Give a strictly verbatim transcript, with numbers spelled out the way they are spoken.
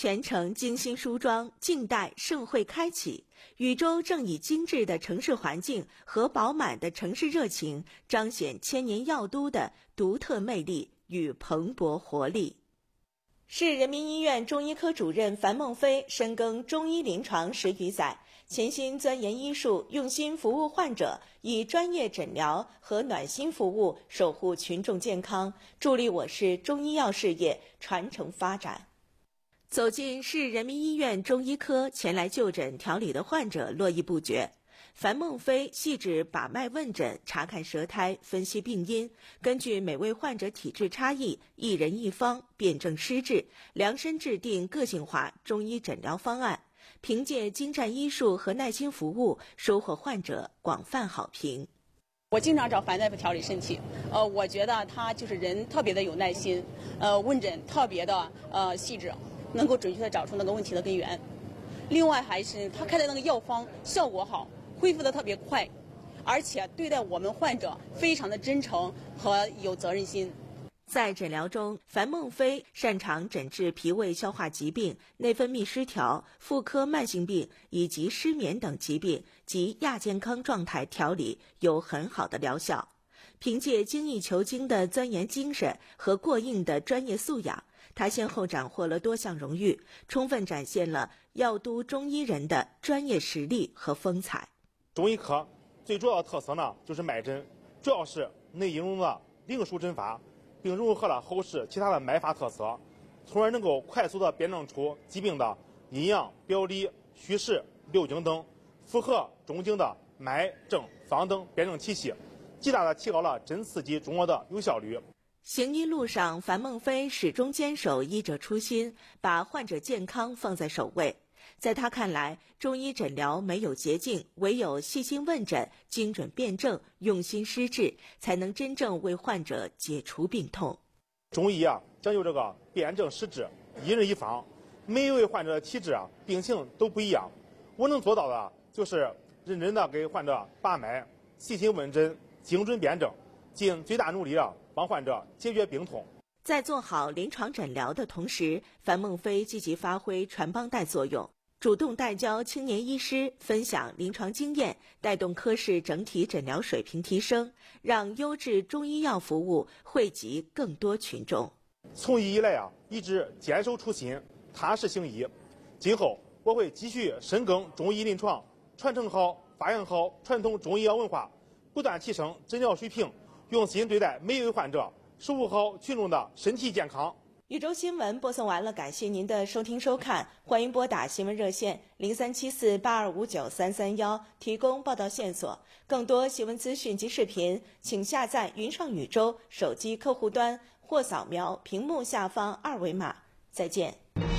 全程精心梳妆，静待盛会开启。禹州正以精致的城市环境和饱满的城市热情，彰显千年药都的独特魅力与蓬勃活力。市人民医院中医科主任樊梦飞深耕中医临床十余载，潜心钻研医术，用心服务患者，以专业诊疗和暖心服务守护群众健康，助力我市中医药事业传承发展。走进市人民医院中医科前来就诊调理的患者络绎不绝。樊梦飞细致把脉问诊，查看舌苔，分析病因，根据每位患者体质差异，一人一方，辨证施治，量身制定个性化中医诊疗方案。凭借精湛医术和耐心服务，收获患者广泛好评。 我经常找樊大夫调理身体，呃，我觉得他就是人特别的有耐心，呃，问诊特别的呃细致，能够准确的找出那个问题的根源。另外还是他开的那个药方效果好，恢复的特别快，而且对待我们患者非常的真诚和有责任心。 在诊疗中，樊梦飞擅长诊治脾胃消化疾病、内分泌失调、妇科慢性病以及失眠等疾病及亚健康状态调理有很好的疗效。凭借精益求精的钻研精神和过硬的专业素养，他先后斩获了多项荣誉，充分展现了药都中医人的专业实力和风采。 中医科最主要的特色呢，就是脉诊，主要是内应用了灵枢诊法，并融合了后世其他的脉法特色，从而能够快速的辨证出疾病的阴阳、表里、虚实、六经等，符合中经的脉、证、方等辨证体系，极大的提高了诊刺激中药的有效率。 行医路上，樊梦飞始终坚守医者初心，把患者健康放在首位。在他看来，中医诊疗没有捷径，唯有细心问诊、精准辨证、用心施治，才能真正为患者解除病痛。 中医啊，讲究这个辨证施治，一人一方，每一位患者的体质啊、病情都不一样。我能做到的就是认真的给患者把脉，细心问诊，精准辨证，尽最大努力啊，帮患者解决病痛。 在做好临床诊疗的同时，樊梦飞积极发挥传帮带作用，主动带教青年医师，分享临床经验，带动科室整体诊疗水平提升，让优质中医药服务惠及更多群众。 从医以来啊，一直坚守初心，踏实行医。今后我会继续深耕中医临床，传承好、发扬好传统中医药文化，不断提升诊疗水平，用心对待每一位患者，守护好群众的身体健康。 禹州新闻播送完了，感谢您的收听收看，欢迎拨打新闻热线零三七四八二五九三三幺提供报道线索。更多新闻资讯及视频，请下载云上禹州手机客户端或扫描屏幕下方二维码。再见。